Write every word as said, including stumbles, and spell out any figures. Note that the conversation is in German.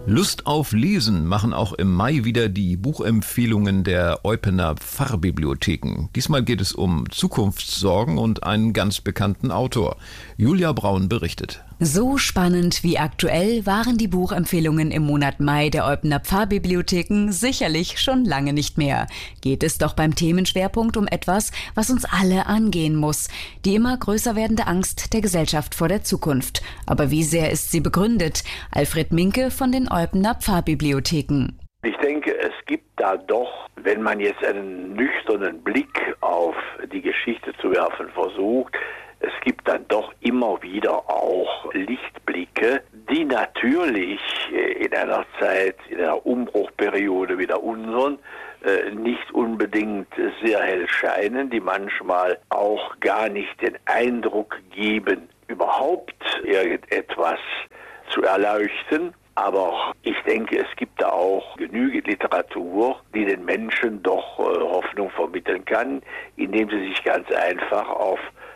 Lust auf Lesen machen auch im Mai wieder die Buchempfehlungen der Eupener Pfarrbibliotheken. Diesmal geht es um Zukunftssorgen und einen ganz bekannten Autor. Julia Braun berichtet. So spannend wie aktuell waren die Buchempfehlungen im Monat Mai der Eupener Pfarrbibliotheken sicherlich schon lange nicht mehr. Geht es doch beim Themenschwerpunkt um etwas, was uns alle angehen muss. Die immer größer werdende Angst der Gesellschaft vor der Zukunft. Aber wie sehr ist sie begründet? Alfred Minke von den Eupener Pfarrbibliotheken. Ich denke, es gibt da doch, wenn man jetzt einen nüchternen Blick auf die Geschichte zu werfen versucht, es gibt dann doch immer wieder auch Lichtblicke, die natürlich in einer Zeit, in einer Umbruchperiode wie der unseren, nicht unbedingt sehr hell scheinen, die manchmal auch gar nicht den Eindruck geben, überhaupt irgendetwas zu erleuchten. Aber ich denke, es gibt da auch genügend Literatur, die den Menschen doch Hoffnung vermitteln kann, indem sie sich ganz einfach auf